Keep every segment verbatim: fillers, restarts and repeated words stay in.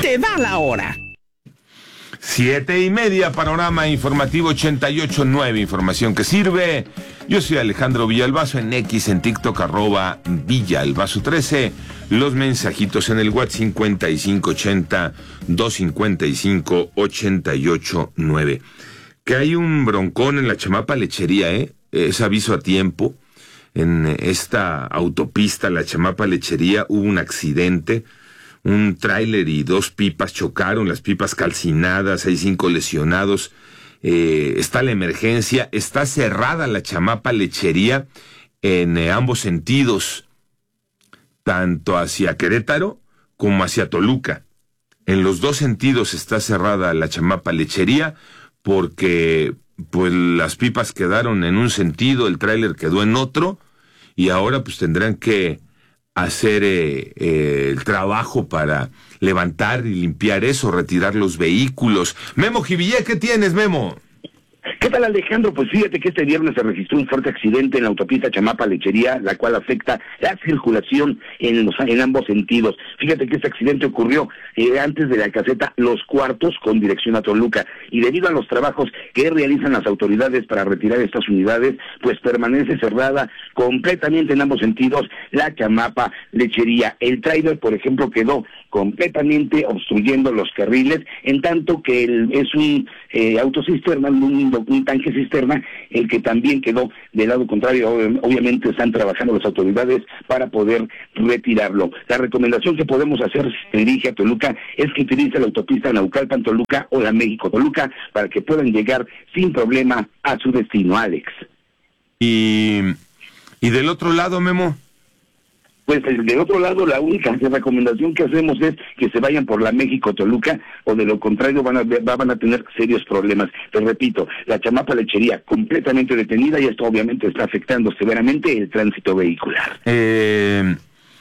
se da la hora. Siete y media, panorama informativo ochenta y ocho punto nueve, información que sirve. Yo soy Alejandro Villalbazo, en X, en TikTok, arroba Villalbazo trece. Los mensajitos en el WhatsApp cincuenta y cinco ochenta, doscientos cincuenta y cinco, ochenta y ocho nueve. Que hay un broncón en la Chamapa Lechería, ¿eh? Es aviso a tiempo. En esta autopista, la Chamapa Lechería, hubo un accidente. Un tráiler y dos pipas chocaron, las pipas calcinadas, hay cinco lesionados. Eh, está la emergencia, está cerrada la Chamapa Lechería en eh, ambos sentidos, tanto hacia Querétaro como hacia Toluca. En los dos sentidos está cerrada la Chamapa Lechería porque pues las pipas quedaron en un sentido, el tráiler quedó en otro, y ahora pues tendrán que hacer eh, eh, el trabajo para levantar y limpiar eso, retirar los vehículos. Memo Jivillé, ¿qué tienes, Memo? ¿Qué tal, Alejandro? Pues fíjate que este viernes se registró un fuerte accidente en la autopista Chamapa Lechería, la cual afecta la circulación en los en ambos sentidos. Fíjate que este accidente ocurrió eh, antes de la caseta Los Cuartos con dirección a Toluca, y debido a los trabajos que realizan las autoridades para retirar estas unidades, pues permanece cerrada completamente en ambos sentidos la Chamapa Lechería. El tráiler, por ejemplo, quedó completamente obstruyendo los carriles, en tanto que el, es un eh, autocisterna, un, un tanque cisterna, el que también quedó del lado contrario. Obviamente están trabajando las autoridades para poder retirarlo. La recomendación que podemos hacer si se dirige a Toluca es que utilice la autopista Naucalpan-Toluca o la México-Toluca para que puedan llegar sin problema a su destino, Alex. Y, y del otro lado, Memo. Pues del otro lado, la única recomendación que hacemos es que se vayan por la México-Toluca, o de lo contrario van a, van a tener serios problemas. Te repito, la Chamapa Lechería completamente detenida, y esto obviamente está afectando severamente el tránsito vehicular. Eh,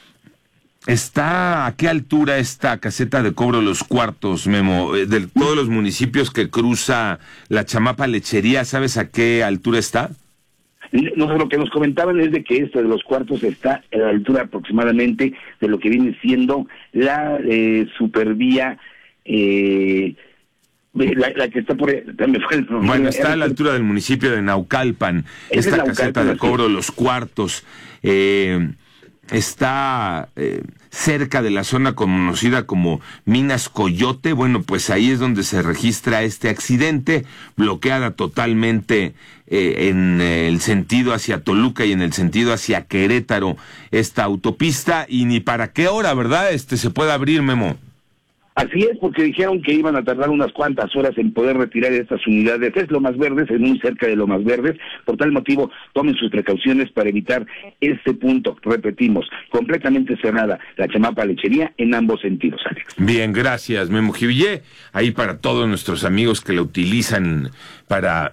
¿Está a qué altura esta caseta de cobro Los Cuartos, Memo? De todos los municipios que cruza la Chamapa Lechería, ¿sabes a qué altura está? No, lo que nos comentaban es de que este de Los Cuartos está a la altura aproximadamente de lo que viene siendo la eh, supervía, eh, la, la que está por... Me fue el, bueno, está a la altura del municipio de Naucalpan, esta Naucalpan, caseta de cobro Los Cuartos. Eh, está eh, cerca de la zona conocida como Minas Coyote. Bueno, pues ahí es donde se registra este accidente, bloqueada totalmente eh, en el sentido hacia Toluca y en el sentido hacia Querétaro esta autopista, y ni para qué hora, ¿verdad? Este se puede abrir, Memo. Así es, porque dijeron que iban a tardar unas cuantas horas en poder retirar estas unidades. Es Lomas Verdes, es muy cerca de Lomas Verdes. Por tal motivo, tomen sus precauciones para evitar este punto. Repetimos, completamente cerrada la Chamapa Lechería en ambos sentidos, Alex. Bien, gracias, Memo Jivillé. Ahí para todos nuestros amigos que la utilizan para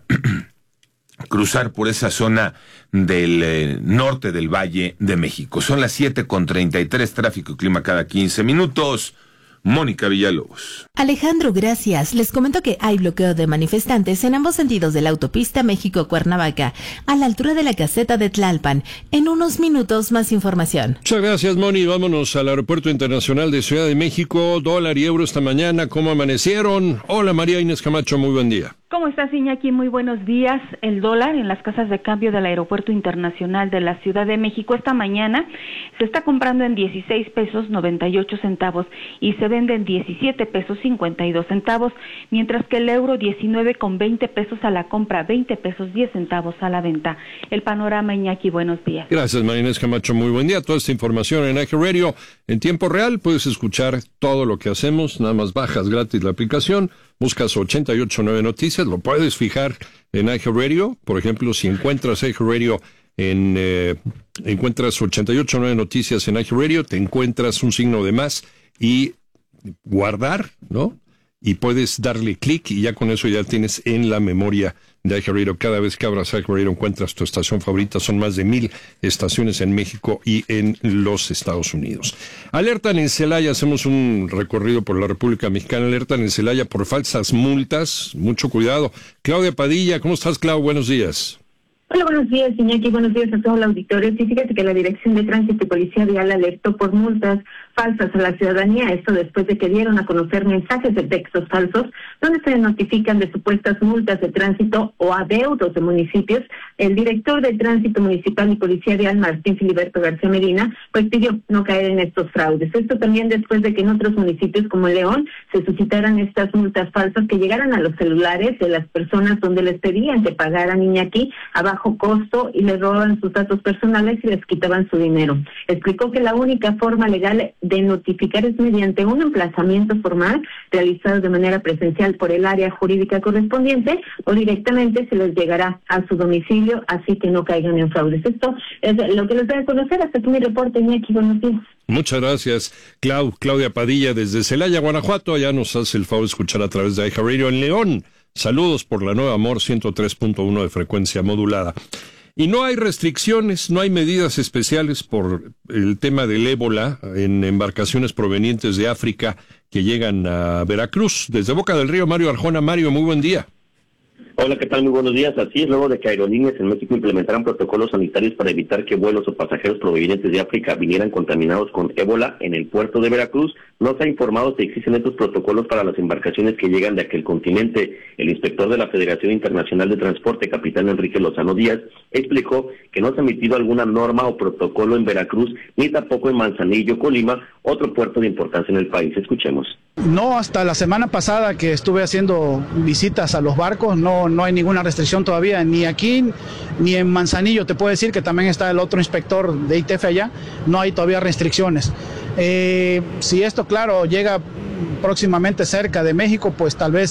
cruzar por esa zona del eh, norte del Valle de México. Son las siete con treinta y tres, tráfico y clima cada quince minutos. Mónica Villalobos. Alejandro, gracias. Les comento que hay bloqueo de manifestantes en ambos sentidos de la autopista México-Cuernavaca, a la altura de la caseta de Tlalpan. En unos minutos, más información. Muchas gracias, Moni. Vámonos al Aeropuerto Internacional de Ciudad de México. Dólar y euro esta mañana, ¿cómo amanecieron? Hola, María Inés Camacho, muy buen día. ¿Cómo estás, Iñaki? Muy buenos días. El dólar en las casas de cambio del Aeropuerto Internacional de la Ciudad de México esta mañana se está comprando en dieciséis pesos noventa y ocho centavos y se vende en diecisiete pesos cincuenta y dos centavos, mientras que el euro diecinueve con veinte pesos a la compra, veinte pesos diez centavos a la venta. El panorama, Iñaki, buenos días. Gracias, María Inés Camacho, muy buen día. Toda esta información en A G Radio en tiempo real. Puedes escuchar todo lo que hacemos, nada más bajas gratis la aplicación. Buscas ochenta y ocho punto nueve Noticias, lo puedes fijar en A G Radio. Por ejemplo, si encuentras A G Radio en eh, encuentras ochenta y ocho punto nueve Noticias en A G Radio, te encuentras un signo de más y guardar, ¿no? Y puedes darle clic y ya con eso ya tienes en la memoria de A G Radio. Cada vez que abras A G Radio encuentras tu estación favorita. Son más de mil estaciones en México y en los Estados Unidos. Alertan en Celaya, hacemos un recorrido por la República Mexicana. Alertan en Celaya por falsas multas. Mucho cuidado. Claudia Padilla, ¿cómo estás, Clau? Buenos días. Hola, buenos días, Iñaki. Buenos días a todo el auditorio. Sí, fíjate que la Dirección de Tránsito y Policía Vial alertó por multas falsas a la ciudadanía, esto después de que dieron a conocer mensajes de textos falsos donde se notifican de supuestas multas de tránsito o adeudos de municipios. El director de Tránsito Municipal y Policía Vial, Martín Filiberto García Medina, pues pidió no caer en estos fraudes. Esto también después de que en otros municipios como León se suscitaran estas multas falsas que llegaran a los celulares de las personas donde les pedían que pagaran Iñaki a bajo costo y les robaban sus datos personales y les quitaban su dinero. Explicó que la única forma legal de notificar es mediante un emplazamiento formal realizado de manera presencial por el área jurídica correspondiente o directamente se les llegará a su domicilio, así que no caigan en fraudes. Esto es lo que les voy a conocer. Hasta aquí mi reporte, Iñaki. Buenos días. Muchas gracias, Clau, Claudia Padilla desde Celaya, Guanajuato. Allá nos hace el favor de escuchar a través de iHeartRadio en León. Saludos por la Nueva Amor ciento tres punto uno de frecuencia modulada. Y no hay restricciones, no hay medidas especiales por el tema del ébola en embarcaciones provenientes de África que llegan a Veracruz. Desde Boca del Río, Mario Arjona. Mario, muy buen día. Hola, ¿qué tal? Muy buenos días. Así es, luego de que aerolíneas en México implementaran protocolos sanitarios para evitar que vuelos o pasajeros provenientes de África vinieran contaminados con ébola en el puerto de Veracruz, no se ha informado si existen estos protocolos para las embarcaciones que llegan de aquel continente. El inspector de la Federación Internacional de Transporte, capitán Enrique Lozano Díaz, explicó que no se ha emitido alguna norma o protocolo en Veracruz, ni tampoco en Manzanillo, Colima, otro puerto de importancia en el país. Escuchemos. No, hasta la semana pasada que estuve haciendo visitas a los barcos, no, no hay ninguna restricción todavía, ni aquí, ni en Manzanillo. Te puedo decir que también está el otro inspector de I T F allá, no hay todavía restricciones. Eh, si esto, claro, llega próximamente cerca de México, pues tal vez